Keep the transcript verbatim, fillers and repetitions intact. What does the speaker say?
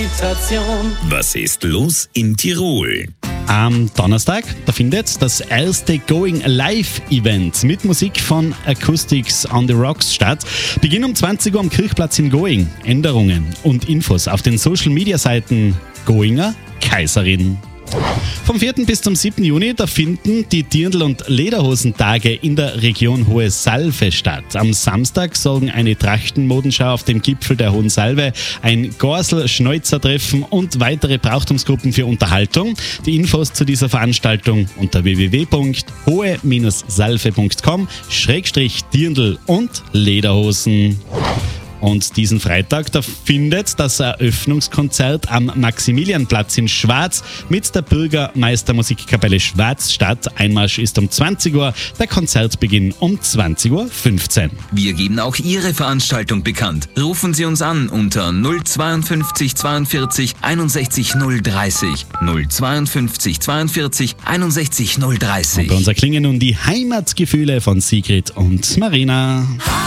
Meditation. Was ist los in Tirol? Am Donnerstag, da findet das erste Going Live Event mit Musik von Acoustics on the Rocks statt. Beginn um zwanzig Uhr am Kirchplatz in Going. Änderungen und Infos auf den Social Media Seiten Goinger Kaiserin. Vom vierten bis zum siebten Juni, da finden die Dirndl- und Lederhosentage in der Region Hohe Salve statt. Am Samstag sorgen eine Trachtenmodenschau auf dem Gipfel der Hohen Salve, ein Gorsel-Schneuzer-Treffen und weitere Brauchtumsgruppen für Unterhaltung. Die Infos zu dieser Veranstaltung unter w w w punkt hohe salve punkt com Schrägstrich Dirndl und Lederhosen. Und diesen Freitag, da findet das Eröffnungskonzert am Maximilianplatz in Schwaz mit der Bürgermeistermusikkapelle Schwaz statt. Einmarsch ist um zwanzig Uhr, der Konzertbeginn um zwanzig Uhr fünfzehn. Wir geben auch Ihre Veranstaltung bekannt. Rufen Sie uns an unter null zweiundfünfzig zweiundvierzig einundsechzig null dreißig. null zweiundfünfzig zweiundvierzig einundsechzig null dreißig. Und bei uns erklingen nun die Heimatgefühle von Sigrid und Marina.